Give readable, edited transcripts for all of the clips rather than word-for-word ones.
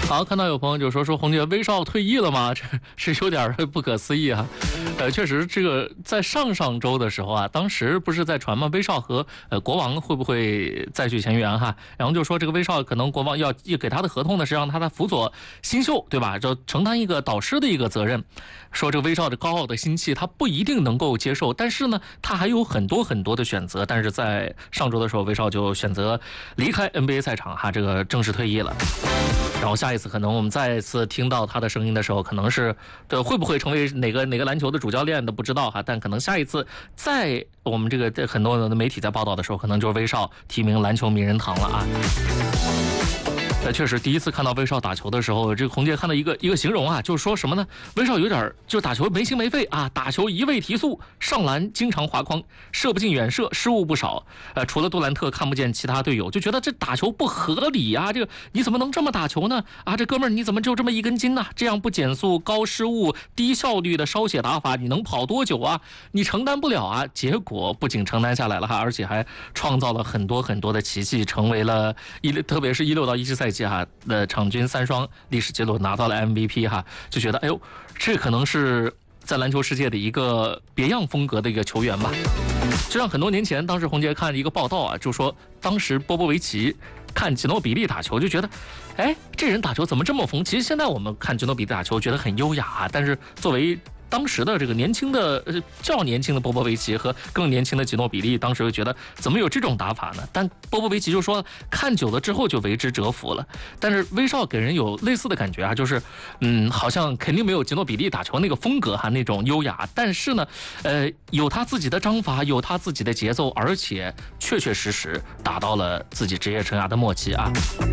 好，看到有朋友就说洪姐威少退役了吗？这是有点不可思议啊。确实，这个在上周的时候啊，当时不是在传吗？威少和国王会不会再续前缘哈？然后就说这个威少可能国王要给他的合同呢是让他辅佐新秀，对吧？就承担一个导师的一个责任。说这个威少的高傲的心气，他不一定能够接受，但是呢，他还有很多的选择。但是在上周的时候，威少就选择离开 NBA 赛场哈，这个正式退役了。然后下一次可能我们再次听到他的声音的时候，可能是会不会成为哪个篮球的主教练都不知道哈，但可能下一次在我们这个很多的媒体在报道的时候，可能就是威少提名篮球名人堂了啊。确实，第一次看到威少打球的时候，这个洪姐看到一个形容啊，就是说什么呢？威少有点就打球没心没肺啊，打球一味提速，上篮经常滑筐，射不进远射，失误不少。除了杜兰特看不见其他队友，就觉得这打球不合理啊！这个你怎么能这么打球呢？啊，这哥们儿你怎么就这么一根筋呢？这样不减速、高失误、低效率的烧血打法，你能跑多久啊？你承担不了啊！结果不仅承担下来了哈，而且还创造了很多的奇迹，成为了特别是16到17赛季哈的场均3双历史记录，拿到了 MVP 哈，就觉得哎呦，这可能是在篮球世界的一个别样风格的一个球员吧。就像很多年前，当时洪杰看一个报道啊，就说当时波波维奇看吉诺比利打球，就觉得，哎，这人打球怎么这么疯？其实现在我们看吉诺比利打球，觉得很优雅啊，但是作为当时的这个较年轻的波波维奇和更年轻的吉诺比利，当时就觉得怎么有这种打法呢？但波波维奇就说看久了之后就为之折服了。但是威少给人有类似的感觉啊，就是好像肯定没有吉诺比利打球那个风格哈，那种优雅，但是呢有他自己的章法，有他自己的节奏，而且确实达到了自己职业生涯的末期啊。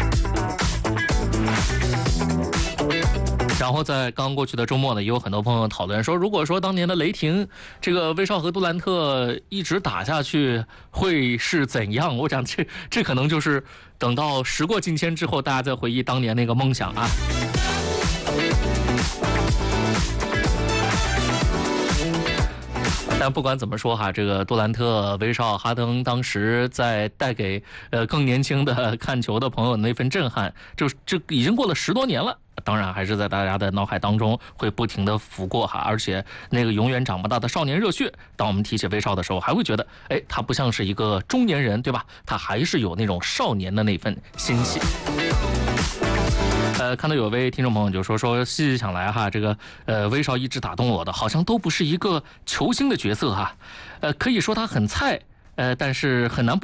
然后在刚过去的周末呢，也有很多朋友讨论说，如果说当年的雷霆这个威少和杜兰特一直打下去会是怎样？我想这可能就是等到时过境迁之后，大家再回忆当年那个梦想啊。但不管怎么说哈，这个杜兰特、威少、哈登当时在带给更年轻的看球的朋友那份震撼，这已经过了10多年了。当然还是在大家的脑海当中会不停的浮过哈，而且那个永远长不大的少年热血，当我们提起威少的时候，还会觉得，哎，他不像是一个中年人，对吧？他还是有那种少年的那份心气。看到有位听众朋友就说细想来哈，这个威少一直打动我的，好像都不是一个球星的角色哈，可以说他很菜，但是很难不